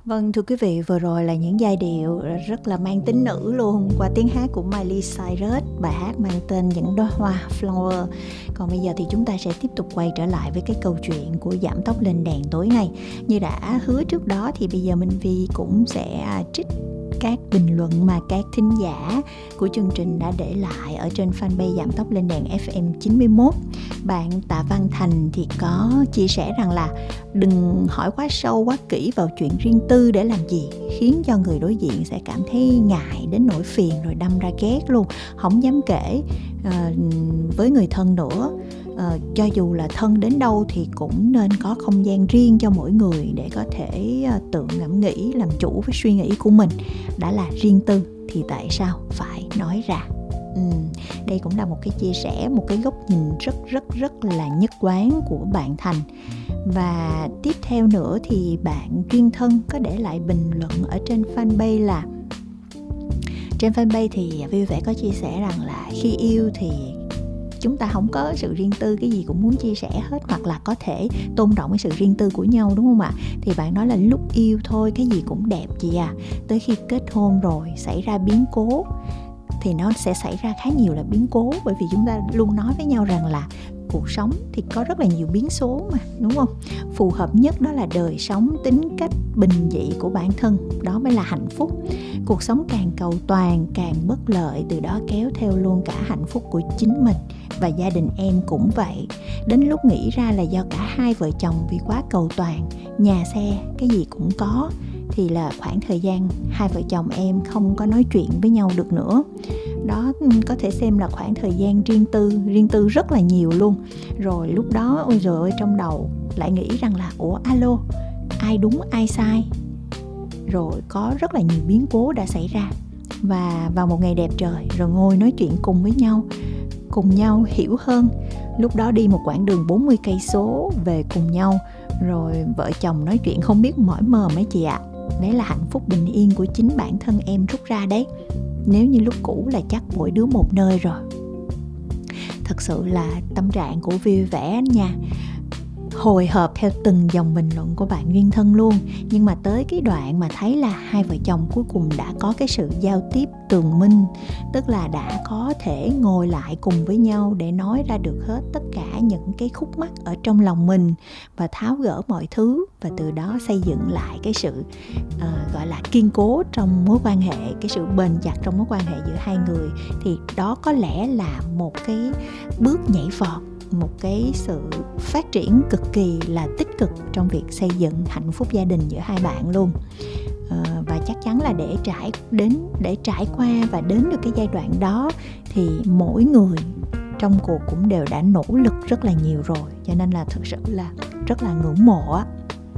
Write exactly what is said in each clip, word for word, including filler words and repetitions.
Vâng, thưa quý vị, vừa rồi là những giai điệu rất là mang tính nữ luôn qua tiếng hát của Miley Cyrus, bài hát mang tên Những đóa hoa Flower. Còn bây giờ thì chúng ta sẽ tiếp tục quay trở lại với cái câu chuyện của giảm tốc lên đèn tối nay. Như đã hứa trước đó thì bây giờ Minh Vi cũng sẽ trích các bình luận mà các thính giả của chương trình đã để lại ở trên fanpage Giảm tốc lên đèn ép em chín mươi mốt. Bạn Tạ Văn Thành thì có chia sẻ rằng là đừng hỏi quá sâu quá kỹ vào chuyện riêng tư để làm gì, khiến cho người đối diện sẽ cảm thấy ngại đến nỗi phiền rồi đâm ra ghét luôn, không dám kể uh, với người thân nữa. Uh, cho dù là thân đến đâu thì cũng nên có không gian riêng cho mỗi người để có thể uh, tự ngẫm nghĩ, làm chủ với suy nghĩ của mình. Đã là riêng tư thì tại sao phải nói ra? Uhm, đây cũng là một cái chia sẻ, một cái góc nhìn rất rất rất là nhất quán của bạn Thành. Và tiếp theo nữa thì bạn Duyên Thân có để lại bình luận ở trên fanpage là trên fanpage thì vui vẻ có chia sẻ rằng là khi yêu thì chúng ta không có sự riêng tư, cái gì cũng muốn chia sẻ hết, hoặc là có thể tôn trọng cái sự riêng tư của nhau, đúng không ạ? Thì bạn nói là lúc yêu thôi cái gì cũng đẹp chị à, tới khi kết hôn rồi xảy ra biến cố thì nó sẽ xảy ra khá nhiều là biến cố, bởi vì chúng ta luôn nói với nhau rằng là cuộc sống thì có rất là nhiều biến số mà, đúng không? Phù hợp nhất đó là đời sống, tính cách bình dị của bản thân, đó mới là hạnh phúc. Cuộc sống càng cầu toàn, càng bất lợi, từ đó kéo theo luôn cả hạnh phúc của chính mình. Và gia đình em cũng vậy. Đến lúc nghĩ ra là do cả hai vợ chồng vì quá cầu toàn, nhà xe cái gì cũng có, thì là khoảng thời gian hai vợ chồng em không có nói chuyện với nhau được nữa. Đó có thể xem là khoảng thời gian riêng tư, riêng tư rất là nhiều luôn. Rồi lúc đó ôi trời ơi, trong đầu lại nghĩ rằng là ủa alo, ai đúng ai sai. Rồi có rất là nhiều biến cố đã xảy ra. Và vào một ngày đẹp trời rồi ngồi nói chuyện cùng với nhau, cùng nhau hiểu hơn. Lúc đó đi một quãng đường bốn mươi cây số về cùng nhau, rồi vợ chồng nói chuyện không biết mỏi mờ mấy chị ạ. Đấy là hạnh phúc bình yên của chính bản thân em rút ra đấy. Nếu như lúc cũ là chắc mỗi đứa một nơi rồi. Thật sự là tâm trạng của vui vẻ nha, hồi hộp theo từng dòng bình luận của bạn Duyên Thân luôn. Nhưng mà tới cái đoạn mà thấy là hai vợ chồng cuối cùng đã có cái sự giao tiếp tường minh, tức là đã có thể ngồi lại cùng với nhau để nói ra được hết tất cả những cái khúc mắc ở trong lòng mình và tháo gỡ mọi thứ, và từ đó xây dựng lại cái sự uh, gọi là kiên cố trong mối quan hệ, cái sự bền chặt trong mối quan hệ giữa hai người, thì đó có lẽ là một cái bước nhảy vọt, một cái sự phát triển cực kỳ là tích cực trong việc xây dựng hạnh phúc gia đình giữa hai bạn luôn. À, và chắc chắn là để trải đến để trải qua và đến được cái giai đoạn đó thì mỗi người trong cuộc cũng đều đã nỗ lực rất là nhiều rồi, cho nên là thực sự là rất là ngưỡng mộ á.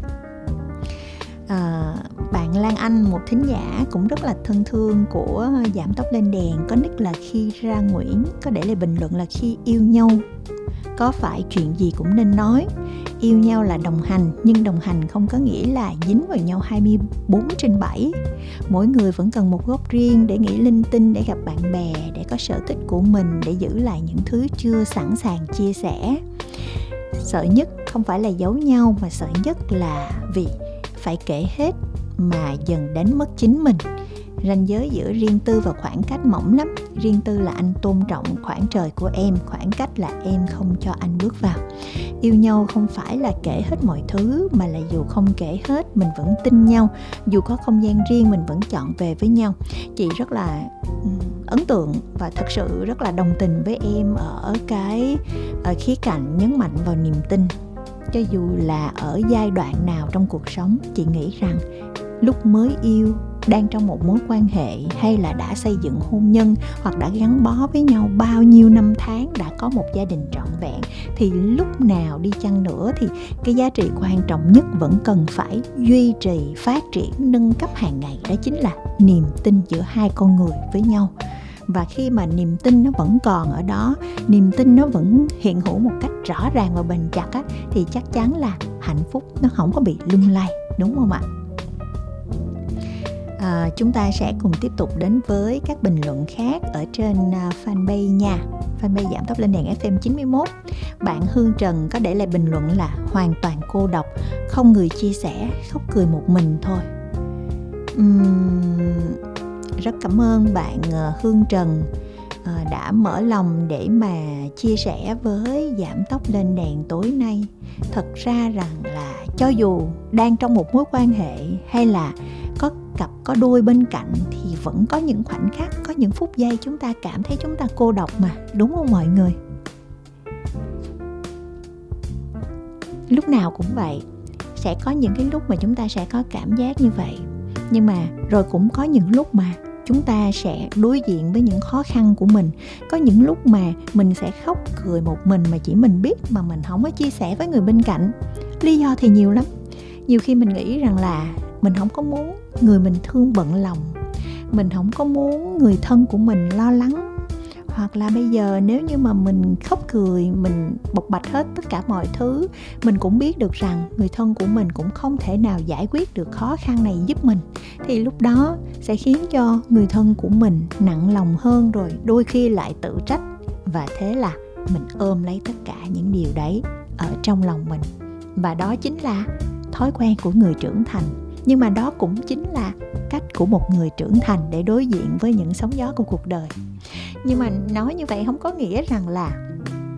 À, bạn Lan Anh, một thính giả cũng rất là thân thương của Giảm tốc lên đèn, có nick là Khi Ra Nguyễn, có để lại bình luận là khi yêu nhau có phải chuyện gì cũng nên nói. Yêu nhau là đồng hành, nhưng đồng hành không có nghĩa là dính vào nhau hai mươi bốn trên bảy. Mỗi người vẫn cần một góc riêng để nghĩ linh tinh, để gặp bạn bè, để có sở thích của mình, để giữ lại những thứ chưa sẵn sàng chia sẻ. Sợ nhất không phải là giấu nhau, mà sợ nhất là vì phải kể hết mà dần đánh mất chính mình. Ranh giới giữa riêng tư và khoảng cách mỏng lắm. Riêng tư là anh tôn trọng khoảng trời của em, khoảng cách là em không cho anh bước vào. Yêu nhau không phải là kể hết mọi thứ, mà là dù không kể hết mình vẫn tin nhau, dù có không gian riêng mình vẫn chọn về với nhau. Chị rất là ấn tượng và thật sự rất là đồng tình với em ở cái ở khía cạnh nhấn mạnh vào niềm tin. Cho dù là ở giai đoạn nào trong cuộc sống, chị nghĩ rằng lúc mới yêu, đang trong một mối quan hệ, hay là đã xây dựng hôn nhân, hoặc đã gắn bó với nhau bao nhiêu năm tháng, đã có một gia đình trọn vẹn, thì lúc nào đi chăng nữa thì cái giá trị quan trọng nhất vẫn cần phải duy trì, phát triển, nâng cấp hàng ngày, đó chính là niềm tin giữa hai con người với nhau. Và khi mà niềm tin nó vẫn còn ở đó, niềm tin nó vẫn hiện hữu một cách rõ ràng và bền chặt á, thì chắc chắn là hạnh phúc nó không có bị lung lay, đúng không ạ? À, chúng ta sẽ cùng tiếp tục đến với các bình luận khác ở trên uh, fanpage nha. Fanpage Giảm tốc lên đèn ép em chín mươi mốt. Bạn Hương Trần có để lại bình luận là hoàn toàn cô độc, không người chia sẻ, khóc cười một mình thôi. Uhm, rất cảm ơn bạn Hương Trần đã mở lòng để mà chia sẻ với Giảm Tốc Lên Đèn tối nay. Thật ra rằng là cho dù đang trong một mối quan hệ hay là có cặp có đôi bên cạnh thì vẫn có những khoảnh khắc, có những phút giây chúng ta cảm thấy chúng ta cô độc mà, đúng không mọi người? Lúc nào cũng vậy, sẽ có những cái lúc mà chúng ta sẽ có cảm giác như vậy. Nhưng mà rồi cũng có những lúc mà chúng ta sẽ đối diện với những khó khăn của mình. Có những lúc mà mình sẽ khóc cười một mình mà chỉ mình biết, mà mình không có chia sẻ với người bên cạnh. Lý do thì nhiều lắm. Nhiều khi mình nghĩ rằng là mình không có muốn người mình thương bận lòng, mình không có muốn người thân của mình lo lắng. Hoặc là bây giờ nếu như mà mình khóc cười, mình bộc bạch hết tất cả mọi thứ, mình cũng biết được rằng người thân của mình cũng không thể nào giải quyết được khó khăn này giúp mình, thì lúc đó sẽ khiến cho người thân của mình nặng lòng hơn, rồi đôi khi lại tự trách. Và thế là mình ôm lấy tất cả những điều đấy ở trong lòng mình. Và đó chính là thói quen của người trưởng thành. Nhưng mà đó cũng chính là cách của một người trưởng thành để đối diện với những sóng gió của cuộc đời. Nhưng mà nói như vậy không có nghĩa rằng là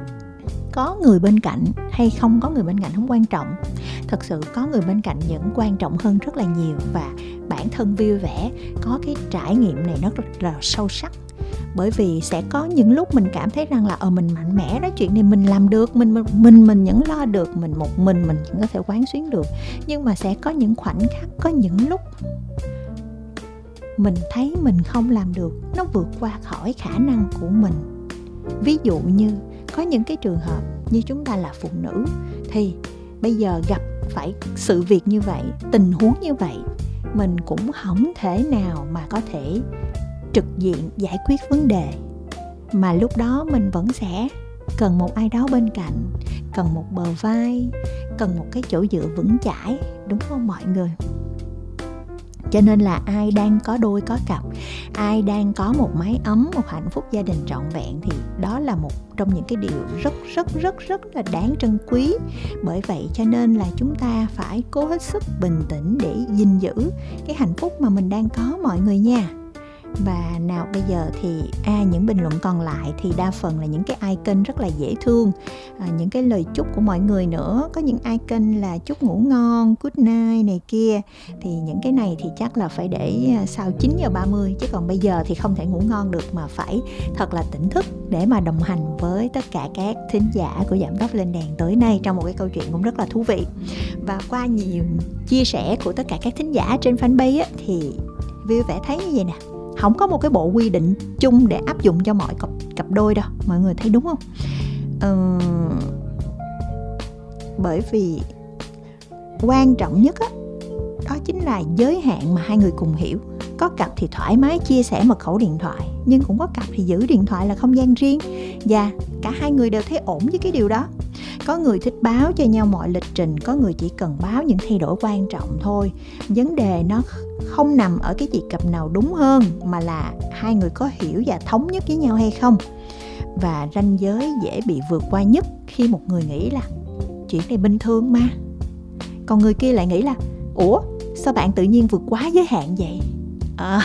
có người bên cạnh hay không có người bên cạnh không quan trọng. Thật sự có người bên cạnh vẫn quan trọng hơn rất là nhiều. Và bản thân Vui Vẻ có cái trải nghiệm này nó rất là sâu sắc. Bởi vì sẽ có những lúc mình cảm thấy rằng là ờ mình mạnh mẽ đó, chuyện này mình làm được, mình mình mình vẫn lo được, mình một mình mình vẫn có thể quán xuyến được. Nhưng mà sẽ có những khoảnh khắc, có những lúc mình thấy mình không làm được, nó vượt qua khỏi khả năng của mình. Ví dụ như có những cái trường hợp như chúng ta là phụ nữ, thì bây giờ gặp phải sự việc như vậy, tình huống như vậy, mình cũng không thể nào mà có thể trực diện giải quyết vấn đề, mà lúc đó mình vẫn sẽ cần một ai đó bên cạnh, cần một bờ vai, cần một cái chỗ dựa vững chãi, đúng không mọi người? Cho nên là ai đang có đôi có cặp, ai đang có một mái ấm, một hạnh phúc gia đình trọn vẹn, thì đó là một trong những cái điều rất rất rất rất là đáng trân quý. Bởi vậy cho nên là chúng ta phải cố hết sức bình tĩnh để gìn giữ cái hạnh phúc mà mình đang có, mọi người nha. Và nào bây giờ thì à, những bình luận còn lại thì đa phần là những cái icon rất là dễ thương, à, những cái lời chúc của mọi người nữa. Có những icon là chúc ngủ ngon, good night này kia. Thì những cái này thì chắc là phải để sau chín giờ ba mươi, chứ còn bây giờ thì không thể ngủ ngon được, mà phải thật là tỉnh thức để mà đồng hành với tất cả các thính giả của Giảm Tốc Lên Đèn tối nay trong một cái câu chuyện cũng rất là thú vị. Và qua nhiều chia sẻ của tất cả các thính giả trên fanpage á, thì Vui Vẻ thấy như vậy nè, không có một cái bộ quy định chung để áp dụng cho mọi cặp, cặp đôi đâu. Mọi người thấy đúng không? Ừ, bởi vì quan trọng nhất á, đó chính là giới hạn mà hai người cùng hiểu. Có cặp thì thoải mái chia sẻ mật khẩu điện thoại, nhưng cũng có cặp thì giữ điện thoại là không gian riêng. Và cả hai người đều thấy ổn với cái điều đó. Có người thích báo cho nhau mọi lịch trình, có người chỉ cần báo những thay đổi quan trọng thôi. Vấn đề nó không nằm ở cái việc cặp nào đúng hơn, mà là hai người có hiểu và thống nhất với nhau hay không. Và ranh giới dễ bị vượt qua nhất khi một người nghĩ là chuyện này bình thường mà, còn người kia lại nghĩ là ủa sao bạn tự nhiên vượt quá giới hạn vậy? À.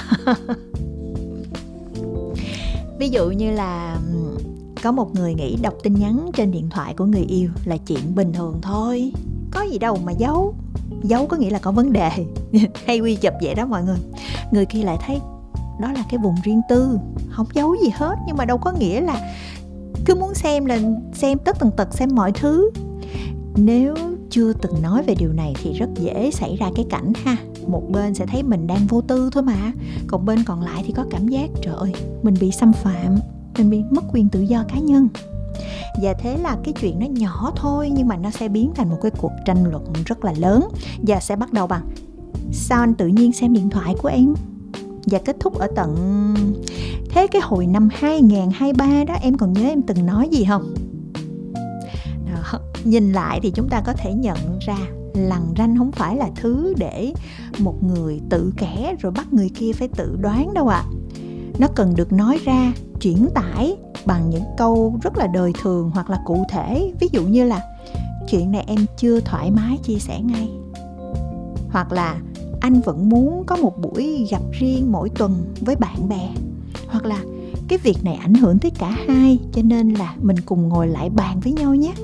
Ví dụ như là có một người nghĩ đọc tin nhắn trên điện thoại của người yêu là chuyện bình thường thôi, có gì đâu mà giấu. Giấu có nghĩa là có vấn đề. Hay quy chụp vậy đó mọi người. Người kia lại thấy đó là cái vùng riêng tư, không giấu gì hết. Nhưng mà đâu có nghĩa là cứ muốn xem là xem tất tần tật, xem mọi thứ. Nếu chưa từng nói về điều này thì rất dễ xảy ra cái cảnh ha, một bên sẽ thấy mình đang vô tư thôi mà, còn bên còn lại thì có cảm giác trời ơi, mình bị xâm phạm, mình bị mất quyền tự do cá nhân. Và thế là cái chuyện nó nhỏ thôi, nhưng mà nó sẽ biến thành một cái cuộc tranh luận rất là lớn. Và sẽ bắt đầu bằng sao anh tự nhiên xem điện thoại của em? Và kết thúc ở tận thế cái hồi năm hai không hai ba đó, em còn nhớ em từng nói gì không? Đó. Nhìn lại thì chúng ta có thể nhận ra lằn ranh không phải là thứ để một người tự kẻ rồi bắt người kia phải tự đoán đâu ạ. À. Nó cần được nói ra, chuyển tải bằng những câu rất là đời thường hoặc là cụ thể. Ví dụ như là chuyện này em chưa thoải mái chia sẻ ngay, hoặc là anh vẫn muốn có một buổi gặp riêng mỗi tuần với bạn bè, hoặc là cái việc này ảnh hưởng tới cả hai, cho nên là mình cùng ngồi lại bàn với nhau nhé.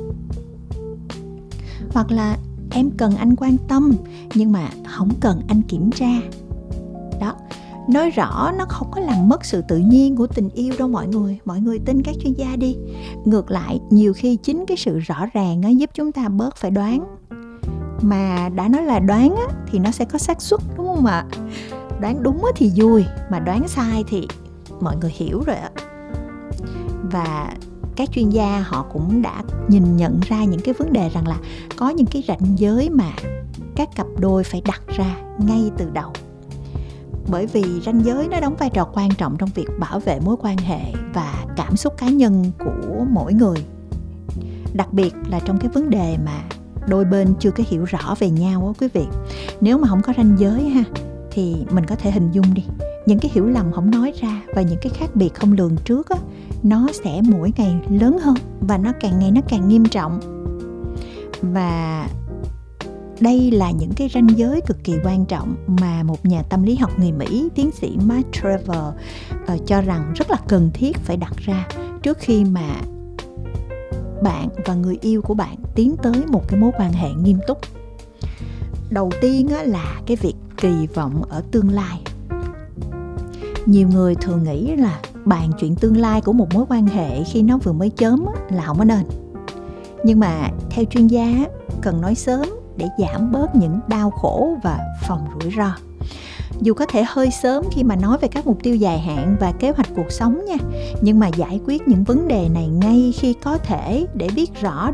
Hoặc là em cần anh quan tâm nhưng mà không cần anh kiểm tra. Đó, nói rõ nó không có làm mất sự tự nhiên của tình yêu đâu mọi người. Mọi người tin các chuyên gia đi. Ngược lại, nhiều khi chính cái sự rõ ràng á, giúp chúng ta bớt phải đoán. Mà đã nói là đoán á, thì nó sẽ có xác suất, đúng không ạ? Đoán đúng á, thì vui, mà đoán sai thì mọi người hiểu rồi ạ. Và các chuyên gia họ cũng đã nhìn nhận ra những cái vấn đề rằng là có những cái ranh giới mà các cặp đôi phải đặt ra ngay từ đầu. Bởi vì ranh giới nó đóng vai trò quan trọng trong việc bảo vệ mối quan hệ và cảm xúc cá nhân của mỗi người. Đặc biệt là trong cái vấn đề mà đôi bên chưa có hiểu rõ về nhau á quý vị. Nếu mà không có ranh giới ha, thì mình có thể hình dung đi, những cái hiểu lầm không nói ra và những cái khác biệt không lường trước á, nó sẽ mỗi ngày lớn hơn và nó càng ngày nó càng nghiêm trọng. Và đây là những cái ranh giới cực kỳ quan trọng mà một nhà tâm lý học người Mỹ, tiến sĩ Matt Trevor uh, cho rằng rất là cần thiết phải đặt ra trước khi mà bạn và người yêu của bạn tiến tới một cái mối quan hệ nghiêm túc. Đầu tiên á, là cái việc kỳ vọng ở tương lai. Nhiều người thường nghĩ là bàn chuyện tương lai của một mối quan hệ khi nó vừa mới chớm á, là không có nên. Nhưng mà theo chuyên gia cần nói sớm để giảm bớt những đau khổ và phòng rủi ro. Dù có thể hơi sớm khi mà nói về các mục tiêu dài hạn và kế hoạch cuộc sống nha, nhưng mà giải quyết những vấn đề này ngay khi có thể để biết rõ